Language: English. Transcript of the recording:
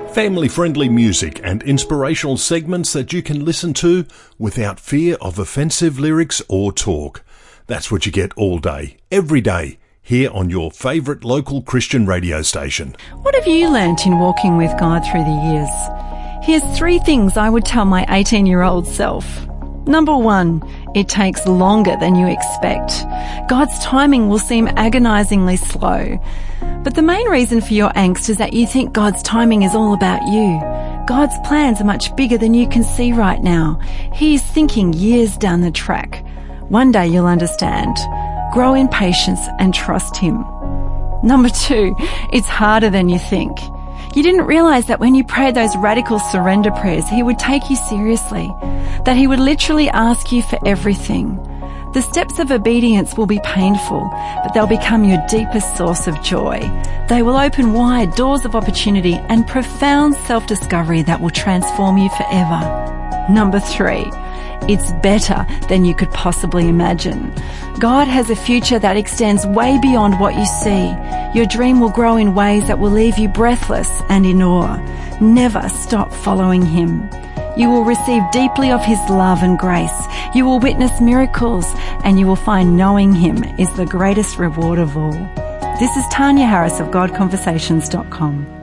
Family-friendly music and inspirational segments that you can listen to without fear of offensive lyrics or talk. That's what you get all day, every day, here on your favourite local Christian radio station. What have you learnt in walking with God through the years? Here's 3 things I would tell my 18-year-old self. Number 1, it takes longer than you expect. God's timing will seem agonizingly slow. But the main reason for your angst is that you think God's timing is all about you. God's plans are much bigger than you can see right now. He's thinking years down the track. One day you'll understand. Grow in patience and trust Him. Number 2, it's harder than you think. You didn't realize that when you prayed those radical surrender prayers, He would take you seriously, that He would literally ask you for everything. The steps of obedience will be painful, but they'll become your deepest source of joy. They will open wide doors of opportunity and profound self-discovery that will transform you forever. Number 3, it's better than you could possibly imagine. God has a future that extends way beyond what you see. Your dream will grow in ways that will leave you breathless and in awe. Never stop following Him. You will receive deeply of His love and grace. You will witness miracles, and you will find knowing Him is the greatest reward of all. This is Tanya Harris of GodConversations.com.